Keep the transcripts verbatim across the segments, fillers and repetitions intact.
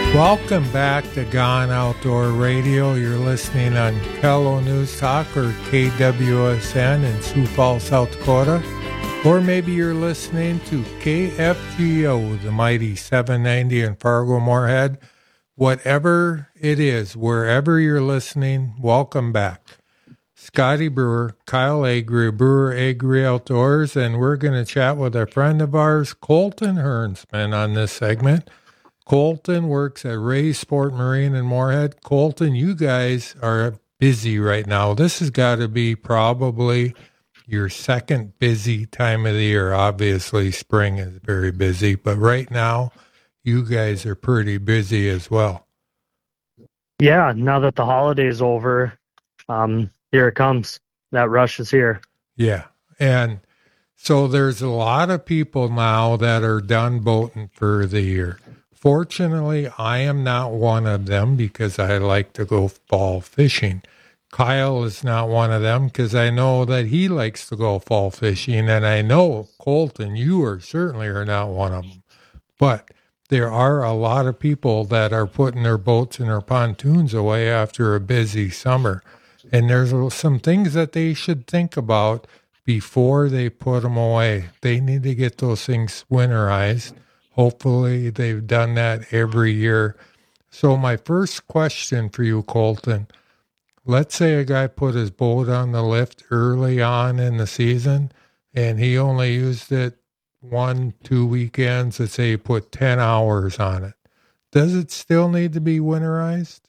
Welcome back to Gone Outdoor Radio. You're listening on Kello News Talk or K W S N in Sioux Falls, South Dakota. Or maybe you're listening to K F G O, the mighty seven ninety in Fargo-Moorhead. Whatever it is, wherever you're listening, welcome back. Scotty Brewer, Kyle Agri, Brewer Agri Outdoors, and we're going to chat with a friend of ours, Colton Hernsman, on this segment. Colton works at Ray Sport Marine in Moorhead. Colton, you guys are busy right now. This has got to be probably your second busy time of the year. Obviously, spring is very busy, but right now, you guys are pretty busy as well. Yeah, now that the holiday's over, um, here it comes. That rush is here. Yeah, and so there's a lot of people now that are done boating for the year. Fortunately, I am not one of them because I like to go fall fishing. Kyle is not one of them because I know that he likes to go fall fishing. And I know, Colton, you are certainly are not one of them. But there are a lot of people that are putting their boats and their pontoons away after a busy summer. And there's some things that they should think about before they put them away. They need to get those things winterized. Hopefully they've done that every year. So my first question for you, Colton, let's say a guy put his boat on the lift early on in the season and he only used it one, two weekends. Let's say he put ten hours on it. Does it still need to be winterized?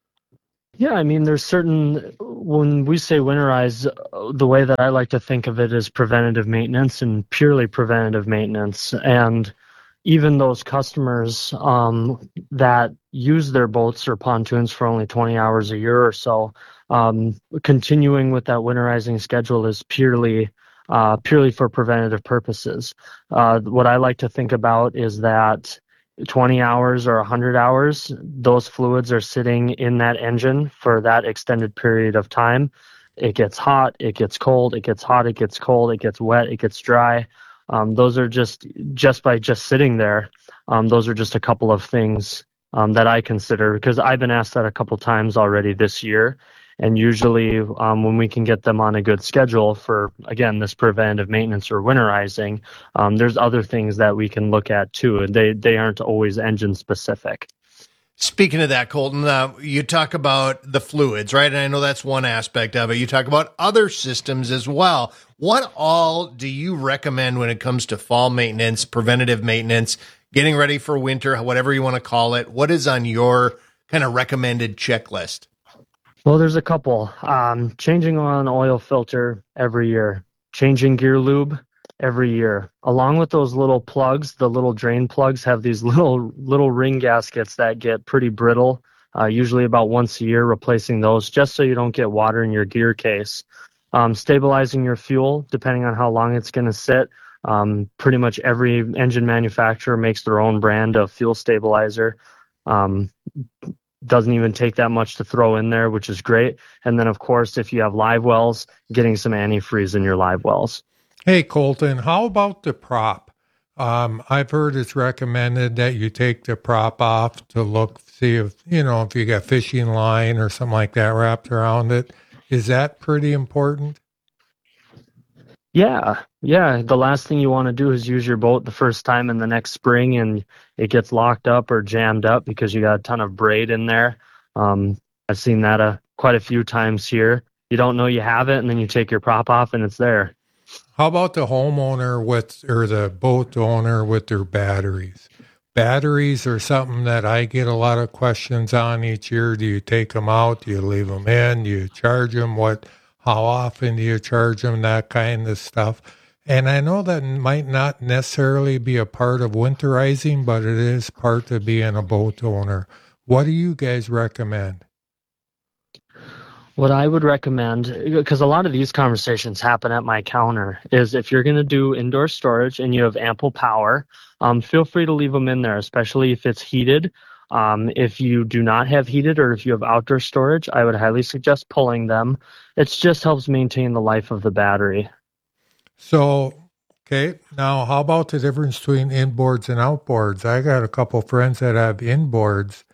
Yeah, I mean, there's certain, when we say winterize, the way that I like to think of it is preventative maintenance and purely preventative maintenance. And even those customers um, that use their boats or pontoons for only twenty hours a year or so, um, continuing with that winterizing schedule is purely uh, purely for preventative purposes. Uh, what I like to think about is that twenty hours or one hundred hours, those fluids are sitting in that engine for that extended period of time. It gets hot, it gets cold, it gets hot, it gets cold, it gets wet, it gets dry. Um, those are just, just by just sitting there, um, those are just a couple of things um, that I consider, because I've been asked that a couple times already this year. And usually um, when we can get them on a good schedule for, again, this preventive maintenance or winterizing, um, there's other things that we can look at too. And they, they aren't always engine specific. Speaking of that, Colton, uh, you talk about the fluids, right? And I know that's one aspect of it. You talk about other systems as well. What all do you recommend when it comes to fall maintenance, preventative maintenance, getting ready for winter, whatever you want to call it? What is on your kind of recommended checklist? Well, there's a couple. Um, changing on oil filter every year, changing gear lube every year. Along with those little plugs, the little drain plugs have these little little ring gaskets that get pretty brittle, uh, usually about once a year, replacing those just so you don't get water in your gear case. Um, stabilizing your fuel, depending on how long it's going to sit. Um, pretty much every engine manufacturer makes their own brand of fuel stabilizer. Um, doesn't even take that much to throw in there, which is great. And then, of course, if you have live wells, getting some antifreeze in your live wells. Hey, Colton, how about the prop? Um, I've heard it's recommended that you take the prop off to look, see if, you know, if you got fishing line or something like that wrapped around it. Is that pretty important? Yeah, yeah. The last thing you want to do is use your boat the first time in the next spring and it gets locked up or jammed up because you got a ton of braid in there. Um, I've seen that uh, quite a few times here. You don't know you have it, and then you take your prop off and it's there. How about the homeowner with, or the boat owner with their batteries? Batteries are something that I get a lot of questions on each year. Do you take them out? Do you leave them in? Do you charge them? What? How often do you charge them? That kind of stuff. And I know that might not necessarily be a part of winterizing, but it is part of being a boat owner. What do you guys recommend? What I would recommend, because a lot of these conversations happen at my counter, is if you're going to do indoor storage and you have ample power, um, feel free to leave them in there, especially if it's heated. Um, if you do not have heated or if you have outdoor storage, I would highly suggest pulling them. It just helps maintain the life of the battery. So, okay, now how about the difference between inboards and outboards? I got a couple friends that have inboards,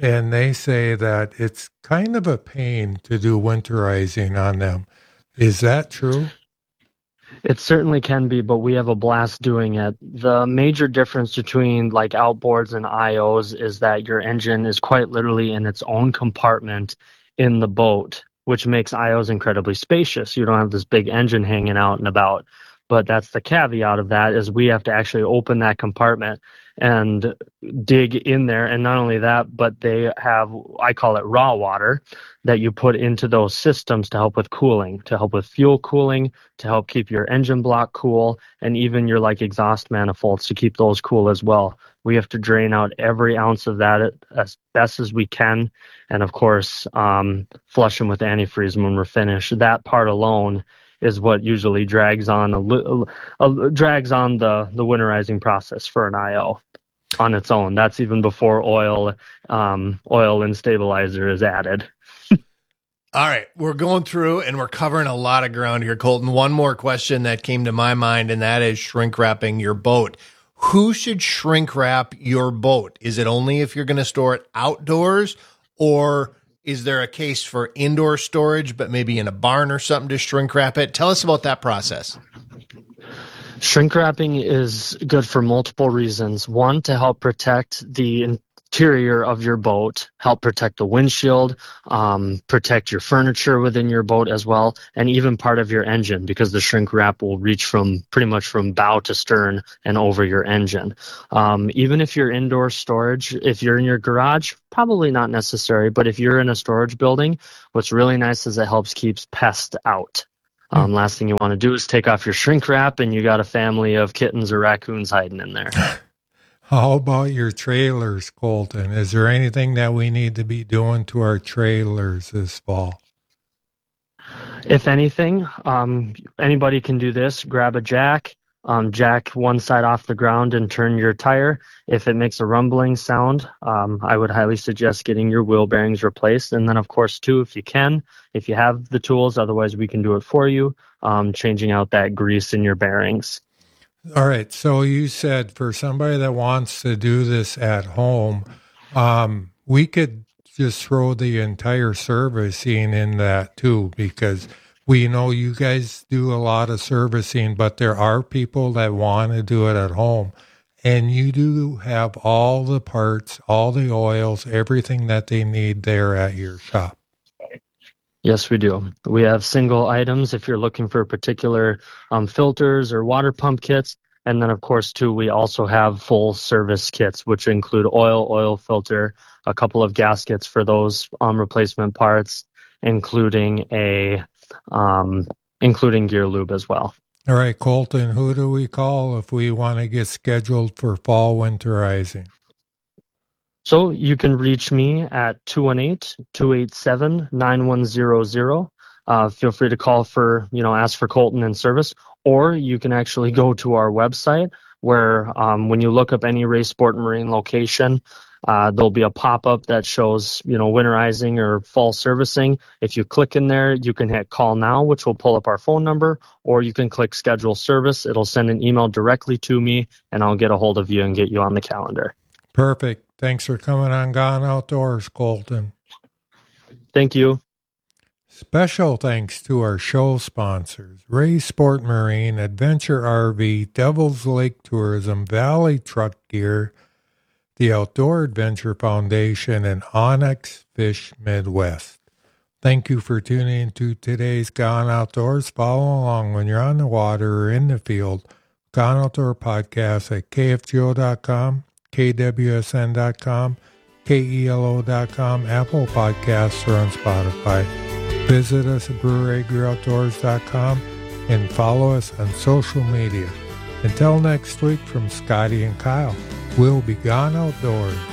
and they say that it's kind of a pain to do winterizing on them. Is that true? It certainly can be, but we have a blast doing it. The major difference between like outboards and I Os is that your engine is quite literally in its own compartment in the boat, which makes I Os incredibly spacious. You don't have this big engine hanging out and about. But that's the caveat of that, is we have to actually open that compartment and dig in there. And not only that, but they have, I call it raw water, that you put into those systems to help with cooling, to help with fuel cooling, to help keep your engine block cool, and even your like exhaust manifolds to keep those cool as well. We have to drain out every ounce of that as best as we can. And of course, um, flush them with antifreeze when we're finished. That part alone is what usually drags on a, a, drags on the, the winterizing process for an I O on its own. That's even before oil, um, oil and stabilizer is added. All right, we're going through and we're covering a lot of ground here, Colton. One more question that came to my mind, and that is shrink wrapping your boat. Who should shrink wrap your boat? Is it only if you're going to store it outdoors, or is there a case for indoor storage, but maybe in a barn or something to shrink wrap it? Tell us about that process. Shrink wrapping is good for multiple reasons. One, to help protect the interior of your boat, help protect the windshield, um, protect your furniture within your boat as well, and even part of your engine, because the shrink wrap will reach from pretty much from bow to stern and over your engine. Um, even if you're indoor storage, if you're in your garage, probably not necessary, but if you're in a storage building, what's really nice is it helps keeps pests out. Um, last thing you want to do is take off your shrink wrap and you got a family of kittens or raccoons hiding in there. How about your trailers, Colton? Is there anything that we need to be doing to our trailers this fall? If anything, um, anybody can do this. Grab a jack, um, jack one side off the ground and turn your tire. If it makes a rumbling sound, um, I would highly suggest getting your wheel bearings replaced. And then, of course, too, if you can, if you have the tools, otherwise we can do it for you, um, changing out that grease in your bearings. All right. So you said for somebody that wants to do this at home, um, we could just throw the entire servicing in that too, because we know you guys do a lot of servicing, but there are people that want to do it at home. And you do have all the parts, all the oils, everything that they need there at your shop. Yes, we do. We have single items if you're looking for particular um, filters or water pump kits. And then, of course, too, we also have full service kits, which include oil, oil filter, a couple of gaskets for those um, replacement parts, including a um, including gear lube as well. All right, Colton, who do we call if we want to get scheduled for fall winterizing? So you can reach me at two one eight, two eight seven, nine one zero zero. Uh, feel free to call for, you know, ask for Colton in service, or you can actually go to our website where um, when you look up any Ray Sport Marine location, uh, there'll be a pop-up that shows, you know, winterizing or fall servicing. If you click in there, you can hit call now, which will pull up our phone number, or you can click schedule service. It'll send an email directly to me, and I'll get a hold of you and get you on the calendar. Perfect. Thanks for coming on Gone Outdoors, Colton. Thank you. Special thanks to our show sponsors, Ray Sport Marine, Adventure R V, Devil's Lake Tourism, Valley Truck Gear, the Outdoor Adventure Foundation, and Onyx Fish Midwest. Thank you for tuning into today's Gone Outdoors. Follow along when you're on the water or in the field. Gone Outdoor Podcast at K F G O dot com, K W S N dot com, K E L O dot com, Apple Podcasts, or on Spotify. Visit us at brewery gear outdoors dot com and follow us on social media. Until next week, from Scotty and Kyle, we'll be gone outdoors.